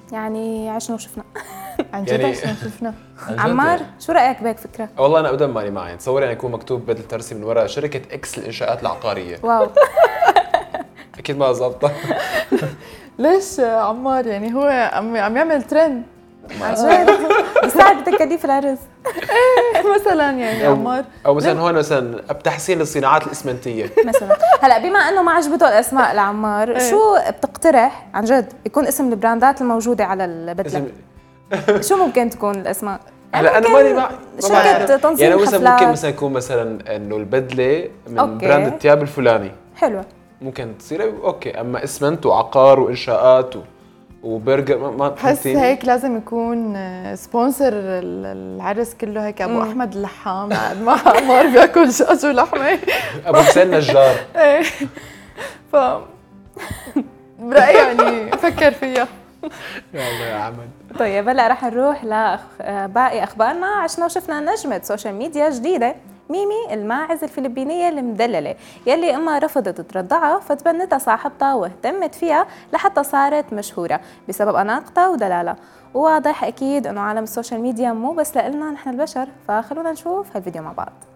يعني عشنا وشفنا. عن جد يعني عشان شفنا. عمار شو رايك بهيك فكره؟ والله انا ابدا ماني معي. تصور يعني يكون مكتوب بدل ترسي من وراء شركه اكس للانشاءات العقاريه. واو. اكيد ما ظابطه. ليش عمار يعني هو عم يعمل ترند عن جد بيساعد بتكاليف العرس. مثلا يعني عمار. او مثلا هون مثلا بتحسين الصناعات الاسمنتيه مثلا هلا بما انه ما عجبته الاسماء لعمار، شو بتقترح عن جد يكون اسم البراندات الموجوده على البدله؟ شو ممكن تكون الاسماء؟ هلا انا ماني مع شركه تنظيم يعني مثلا حفلات. ممكن مثلا يكون مثلا انه البدله من أوكي. براند الثياب الفلاني، حلوه. ممكن تصير اوكي. اما اسمنت وعقار وانشاءات وبرجر ما بحس بتحسيني؟ هيك لازم يكون سبونسر العرس كله هيك ابو احمد اللحام قاعد مع عمار بياكل دجاج ولحمه. ابو حسين نجار. ايه ف برأيي يعني فكر فيها. يا الله يا عمد. طيب هلا رح نروح لباقي اخبارنا. عشنا وشفنا نجمه سوشيال ميديا جديده، ميمي الماعز الفلبينيه المدلله يلي امها رفضت ترضعها فتبنتها صاحبتها واهتمت فيها لحتى صارت مشهوره بسبب اناقتها ودلالها. وواضح اكيد انه عالم السوشيال ميديا مو بس لنا نحن البشر، فخلونا نشوف هالفيديو مع بعض.